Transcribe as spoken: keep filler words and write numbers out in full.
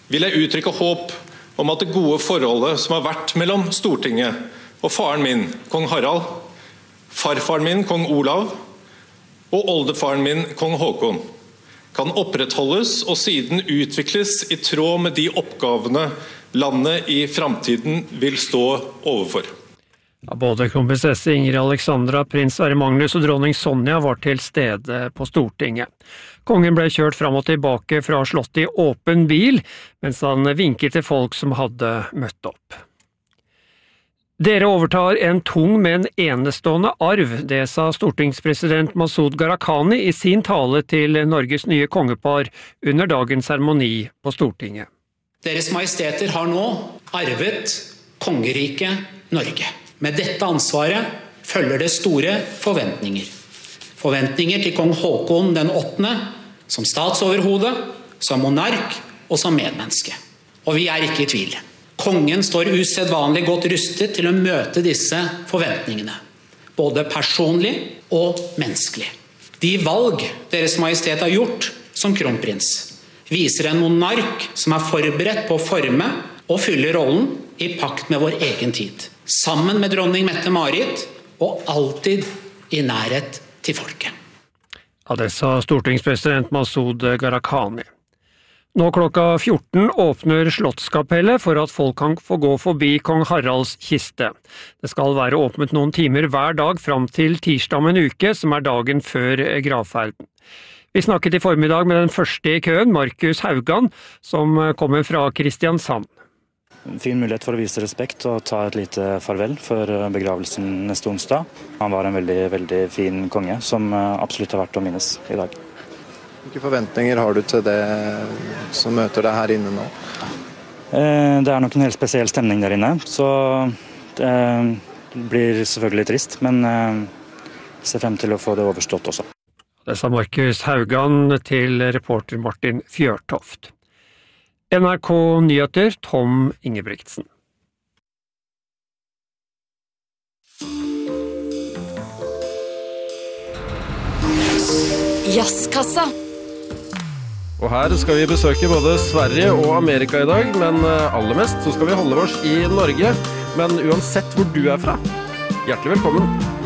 vil jeg uttrykke håp om at det gode forholdet som har vært mellom Stortinget og faren min, kong Harald, farfaren min, kong Olav, og oldefaren min, kong Håkon, kan opprettholdes og siden utvikles i tråd med de oppgavene landet i fremtiden vil stå overfor. Ja, både kronprinsesse Ingrid Alexandra, prins Sverre Magnus og dronning Sonja var til stede på Stortinget. Kongen ble kjørt fram og tilbake fra slottet i åpen bil, mens han vinket til folk som hadde møtt opp. Dere overtar en tung, men enestående arv, det sa stortingspresident Masud Gharahkhani i sin tale til Norges nye kongepar under dagens seremoni på Stortinget. Deres majesteter har nå arvet kongeriket Norge. Med dette ansvaret følger det store forventninger. Forventninger til kong Håkon den åttende, som statsoverhode, som monark og som medmenneske. Og vi er ikke i tvil. Kongen står usedvanlig godt rustet til å møte disse forventningene, både personlig og menneskelig. De valg Deres Majestet har gjort som kronprins, viser en monark som er forberedt på å forme og fylle rollen i pakt med vår egen tid, sammen med dronning Mette-Marit og alltid i nærhet til folket. Ja, det sa stortingspresident Masud Gharahkhani. Nå klokka fjorten åpner Slottskapellet for at folk kan få gå forbi kong Haralds kiste. Det skal være åpnet noen timer hver dag fram til tirsdag om en uke, som er dagen før gravferden. Vi snakket i formiddag med den første i køen, Markus Haugan, som kommer fra Kristiansand. En fin mulighet for å vise respekt og ta et lite farvel før begravelsen neste onsdag. Han var en veldig, veldig fin konge som absolutt har vært å minnes i dag. Hvilke forventninger har du til det som møter deg her inne nå? Det er nok en helt spesiell stemning der inne, så det blir selvfølgelig trist, men jeg ser frem til å få det overstått også. Det sa Markus Haugan til reporter Martin Fjørtoft. N R K Nyheter, Tom Ingebrigtsen. Jazzkassa. Og her skal vi besøke både Sverige og Amerika i dag, men aller mest så skal vi holde oss i Norge. Men uansett hvor du er fra, hjertelig velkommen.